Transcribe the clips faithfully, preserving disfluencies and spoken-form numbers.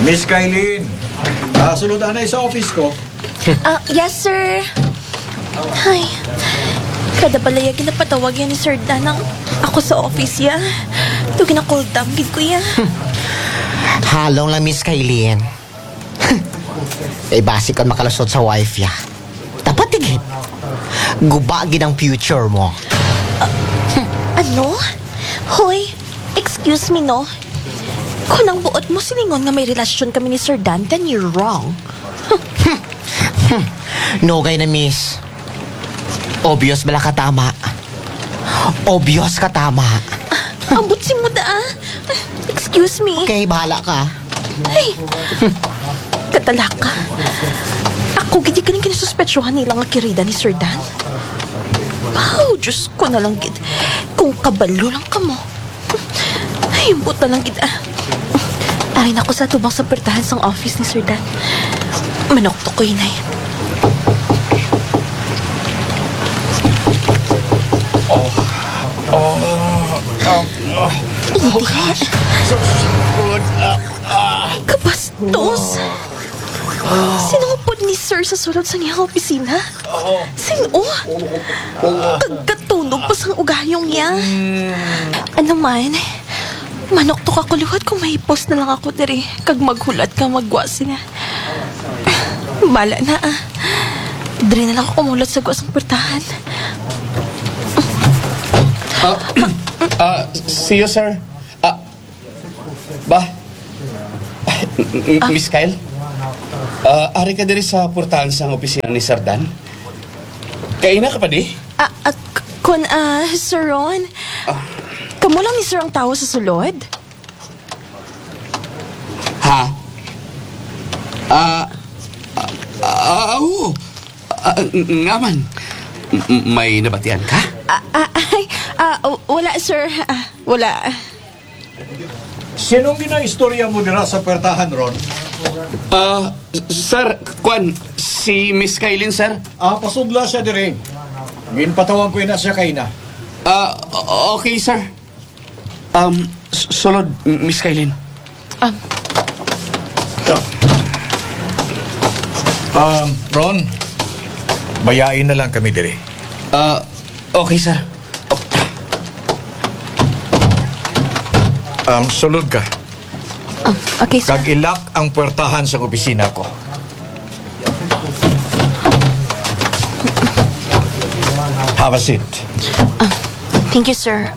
Miss Kailin, ah, sunod na sa office ko. Ah, yes, sir. Ay, kada balaya ginapatawag yan ni Sir Dan ang ako sa office ya. Ito gina-call down, gid ko ya. Halong lang, Miss Kailin. Eh, basi ka makalusot sa wife ya. Dapat tigit. Gubagin ang future mo. Ano? Hoy, excuse me, no? Kung ang buot mo silingon nga may relasyon kami ni Sir Dan, then you're wrong. No kay na, miss. Obvious bala ka tama. Obvious ka tama. Ambot si mo da, ah. Excuse me. Okay, bahala ka. Ay, katalak ka. Ako, gidi ka nang kinasuspetsyohan nilang nga kirida ni Sir Dan. Wow, Diyos ko na lang, gid. Kung kabalo lang ka mo. Ay, buta lang, gid, ah. Arin ako sa tubang sa pertahan sang office ni Sir Dan. Manok to ko, inay. Hindi. Kabastos. Sinungpod ni Sir sa sulod sa niyang opisina? Sino? Kagkatunog pa sang ugayong niya. Ano man, manok to kakuluhat kung may post na lang ako diri. Kag maghulat ka magwas niya. Bala na ah. Diri na lang ako kumulat sa gwas ng pertahan. Ah, ah, see you, sir. Ah, ba? Miss Kyle? Ah, ari ka diri sa portahan sa opisina ni Sir Dan? Kaina ka pa di? Ah, ah, k- kun, ah, Sir Ron. Kamu lang ni Sir ang tao sa sulod? Ha? Ah, ah, ah, oo. Ah, nga man. M- May nabatian ka? Ah, ah, ay, ah, wala, Sir. Ah, wala. Sinong gina-istorya mo dira sa pertahan, Ron? Ah, sir, kwan, si Miss Kailin, sir. Ah, pasugla siya diri. Ginpatawag ko na siya kay na. Ah, o- okay, sir. Um, s- sulod, Miss Kailin. Um, Um, Ron, bayain na lang kami diri. Ah, okay, sir. Um, sulod ka. um, okay, Sir. Kag ilak ang puwertahan sa opisina ko. Have a seat. Thank you, Sir.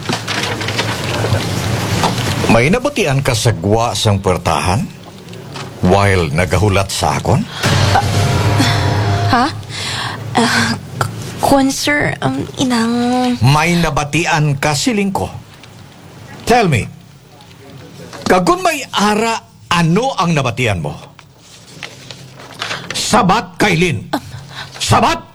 May nabutian ka sa gwa sang puwertahan? While nagahulat sa akon? Ha? Ah, k- kun, Sir, um, inang... May nabatian ka siling ko? Tell me, kagun may ara, ano ang nabatian mo? Sabat, Kailin. Sabat!